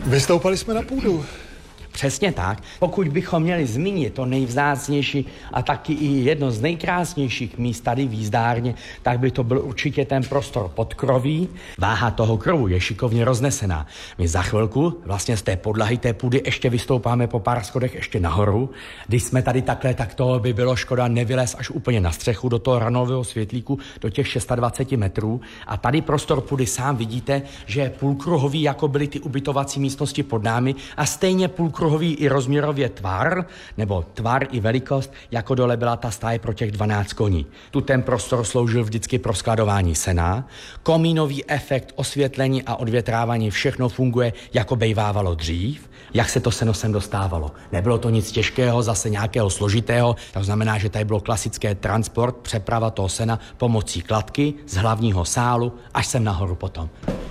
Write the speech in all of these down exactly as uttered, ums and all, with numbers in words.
Vystoupali jsme na půdu. Přesně tak. Pokud bychom měli zmínit to nejvzácnější a taky i jedno z nejkrásnějších míst tady v jízdárně, tak by to byl určitě ten prostor podkroví. Váha toho krovu je šikovně roznesená. My za chvilku vlastně z té podlahy té půdy ještě vystoupáme po pár schodech ještě nahoru. Když jsme tady takhle, tak to by bylo škoda nevylez až úplně na střechu do toho ranového světlíku, do těch dvacet šest metrů. A tady prostor půdy sám vidíte, že je půlkruhový, jako byly ty ubytovací místnosti pod námi, a stejně půlkruhový i rozměrově tvar, nebo tvar i velikost, jako dole byla ta stáje pro těch dvanáct koní. Tu ten prostor sloužil vždycky pro skladování sena. Komínový efekt, osvětlení a odvětrávání, všechno funguje, jako bejvávalo dřív. Jak se to seno sem dostávalo? Nebylo to nic těžkého, zase nějakého složitého, to znamená, že tady bylo klasické transport, přeprava toho sena pomocí kladky z hlavního sálu až sem nahoru potom.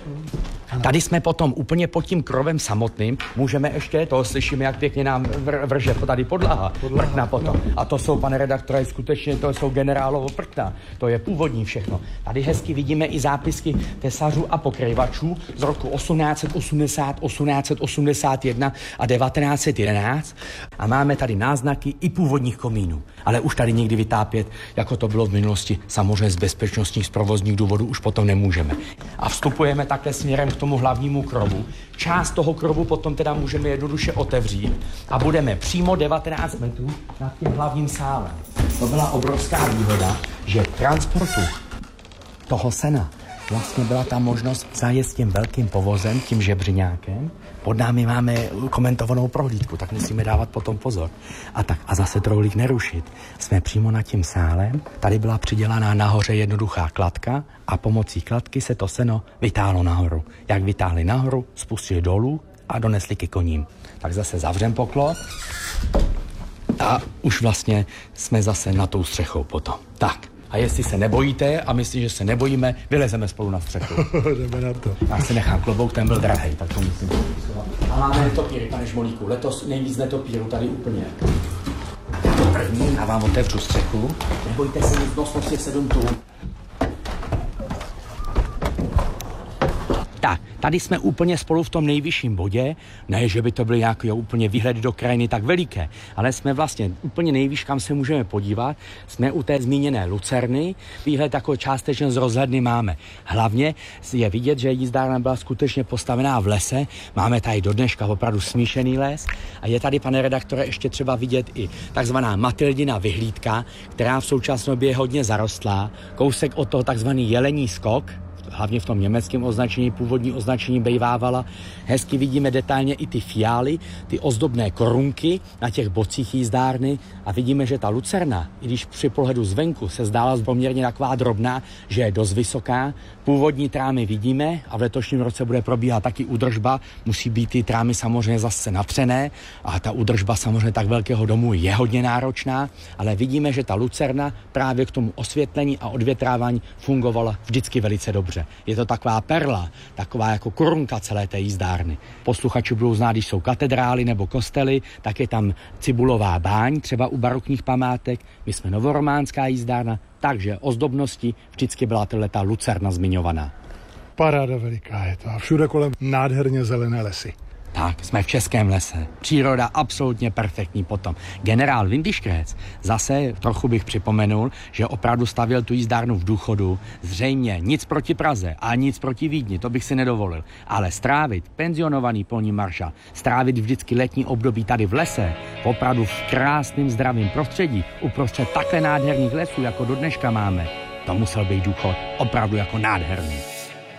Tady jsme potom úplně pod tím krovem samotným, můžeme ještě, to slyšíme, jak pěkně nám vr- vrže tady podlaha, podlaha prkna potom. No. A to jsou, pane redaktore, skutečně to jsou generálovo prkna, to je původní všechno. Tady hezky vidíme i zápisky tesařů a pokrývačů z roku osmnáct osmdesát, osmnáct osmdesát jedna a devatenáct set jedenáct a máme tady náznaky i původních komínů. Ale už tady nikdy vytápět, jako to bylo v minulosti, samozřejmě z bezpečnostních, z provozních důvodů už potom nemůžeme. A vstupujeme takhle směrem k tomu hlavnímu krovu. Část toho krovu potom teda můžeme jednoduše otevřít a budeme přímo devatenáct metrů nad tím hlavním sálem. To byla obrovská výhoda, že v transportu toho sena vlastně byla ta možnost zajet s tím velkým povozem, tím žebřiňákem. Pod námi máme komentovanou prohlídku, tak musíme dávat potom pozor. A tak a zase troulík nerušit. Jsme přímo nad tím sálem, tady byla přidělaná nahoře jednoduchá kladka a pomocí kladky se to seno vytáhlo nahoru. Jak vytáhli nahoru, spustili dolů a donesli ke koním. Tak zase zavřem poklop a už vlastně jsme zase na tou střechou potom. Tak. A jestli se nebojíte a myslíte, že se nebojíme, vylezeme spolu na střechu. Jdeme na to. Já si nechám klobouk, ten byl drahej, tak to musím popisovat. A máme netopíry, pane Žmolíku, letos nejvíc netopíru tady úplně. To první, a vám otevřu střechu. Nebojte se, nic, nosnost je sedm tun. Tak, tady jsme úplně spolu v tom nejvyšším bodě, ne, že by to byl nějaký úplně výhled do krajiny tak veliké, ale jsme vlastně úplně nejvýš, kam se můžeme podívat, jsme u té zmíněné lucerny, výhled jako částečně z rozhledny máme. Hlavně je vidět, že jízdárna byla skutečně postavená v lese, máme tady do dneška opravdu smíšený les a je tady, pane redaktore, ještě třeba vidět i takzvaná Matildina vyhlídka, která v současné době je hodně zarostlá, kousek od toho takzvaný jelení skok, hlavně v tom německém označení, původní označení bejvávala. Hezky vidíme detailně i ty fiály, ty ozdobné korunky na těch bocích jízdárny a vidíme, že ta lucerna, i když při pohledu zvenku se zdála poměrně taková drobná, že je dost vysoká, původní trámy vidíme a v letošním roce bude probíhat taky údržba, musí být ty trámy samozřejmě zase napřené a ta údržba samozřejmě tak velkého domu je hodně náročná, ale vidíme, že ta lucerna právě k tomu osvětlení a odvětrávání fungovala vždycky velice dobře. Je to taková perla, taková jako korunka celé té jízdárny. Posluchači budou znát, když jsou katedrály nebo kostely, tak je tam cibulová báň, třeba u barokních památek. My jsme novorománská jízdárna, takže ozdobnosti vždycky byla tato lucerna zmiňovaná. Paráda veliká je to a všude kolem nádherně zelené lesy. Tak, jsme v českém lese. Příroda absolutně perfektní potom. Generál Windischgrätz, zase trochu bych připomenul, že opravdu stavěl tu jízdárnu v důchodu. Zřejmě nic proti Praze a nic proti Vídni, to bych si nedovolil. Ale strávit, penzionovaný polní maršal, strávit vždycky letní období tady v lese, opravdu v krásném zdravém prostředí, uprostřed takhle nádherných lesů, jako do dneška máme, to musel být důchod opravdu jako nádherný.